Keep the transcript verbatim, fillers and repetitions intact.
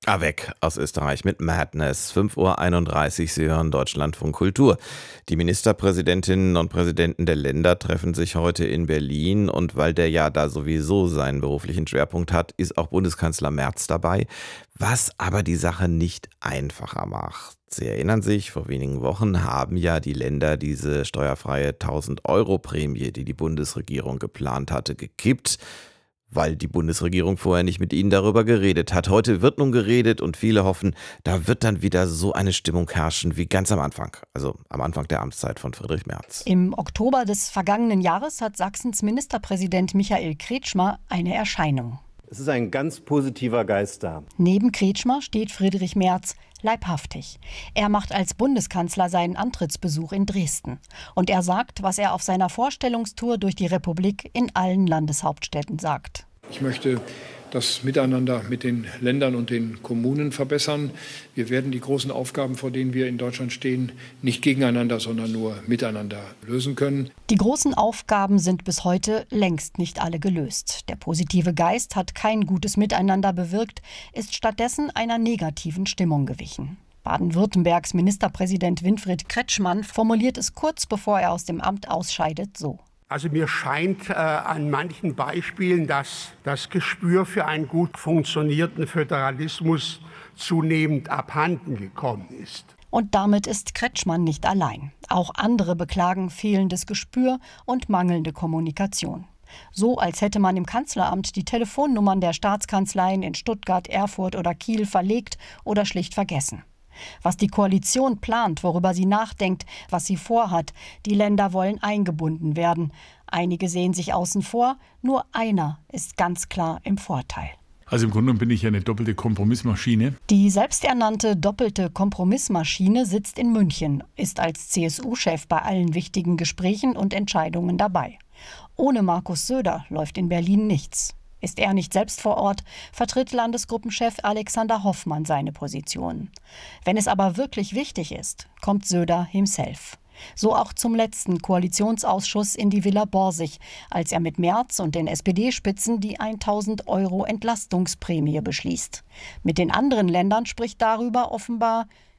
Avec aus Österreich mit Madness. fünf Uhr einunddreißig, Sie hören Deutschlandfunk Kultur. Die Ministerpräsidentinnen und Präsidenten der Länder treffen sich heute in Berlin. Und weil der ja da sowieso seinen beruflichen Schwerpunkt hat, ist auch Bundeskanzler Merz dabei. Was aber die Sache nicht einfacher macht. Sie erinnern sich, vor wenigen Wochen haben ja die Länder diese steuerfreie tausend-Euro-Prämie, die die Bundesregierung geplant hatte, gekippt, weil die Bundesregierung vorher nicht mit ihnen darüber geredet hat. Heute wird nun geredet und viele hoffen, da wird dann wieder so eine Stimmung herrschen wie ganz am Anfang, also am Anfang der Amtszeit von Friedrich Merz. Im Oktober des vergangenen Jahres hat Sachsens Ministerpräsident Michael Kretschmer eine Erscheinung. Es ist ein ganz positiver Geist da. Neben Kretschmer steht Friedrich Merz, leibhaftig. Er macht als Bundeskanzler seinen Antrittsbesuch in Dresden. Und er sagt, was er auf seiner Vorstellungstour durch die Republik in allen Landeshauptstädten sagt. Ich möchte das Miteinander mit den Ländern und den Kommunen verbessern. Wir werden die großen Aufgaben, vor denen wir in Deutschland stehen, nicht gegeneinander, sondern nur miteinander lösen können. Die großen Aufgaben sind bis heute längst nicht alle gelöst. Der positive Geist hat kein gutes Miteinander bewirkt, ist stattdessen einer negativen Stimmung gewichen. Baden-Württembergs Ministerpräsident Winfried Kretschmann formuliert es kurz bevor er aus dem Amt ausscheidet so. Also mir scheint äh, an manchen Beispielen, dass das Gespür für einen gut funktionierenden Föderalismus zunehmend abhanden gekommen ist. Und damit ist Kretschmann nicht allein. Auch andere beklagen fehlendes Gespür und mangelnde Kommunikation. So, als hätte man im Kanzleramt die Telefonnummern der Staatskanzleien in Stuttgart, Erfurt oder Kiel verlegt oder schlicht vergessen. Was die Koalition plant, worüber sie nachdenkt, was sie vorhat. Die Länder wollen eingebunden werden. Einige sehen sich außen vor, nur einer ist ganz klar im Vorteil. Also im Grunde genommen bin ich ja eine doppelte Kompromissmaschine. Die selbsternannte doppelte Kompromissmaschine sitzt in München, ist als C S U-Chef bei allen wichtigen Gesprächen und Entscheidungen dabei. Ohne Markus Söder läuft in Berlin nichts. Ist er nicht selbst vor Ort, vertritt Landesgruppenchef Alexander Hoffmann seine Position. Wenn es aber wirklich wichtig ist, kommt Söder himself. So auch zum letzten Koalitionsausschuss in die Villa Borsig, als er mit Merz und den S P D-Spitzen die tausend Euro Entlastungsprämie beschließt. Mit den anderen Ländern spricht darüber offenbar